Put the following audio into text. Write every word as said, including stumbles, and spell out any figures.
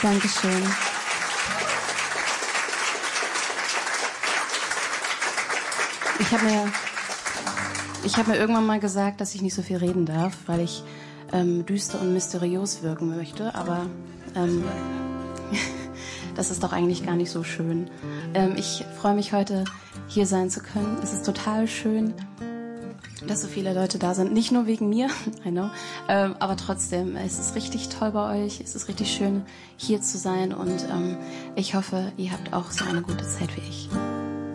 Dankeschön. Ich habe mir, ich hab mir irgendwann mal gesagt, dass ich nicht so viel reden darf, weil ich ähm, düster und mysteriös wirken möchte, aber ähm, das ist doch eigentlich gar nicht so schön. Ähm, ich freue mich, heute hier sein zu können. Es ist total schön, dass so viele Leute da sind. Nicht nur wegen mir, I know, ähm, aber trotzdem, es ist richtig toll bei euch. Es ist richtig schön, hier zu sein und ähm, ich hoffe, ihr habt auch so eine gute Zeit wie ich.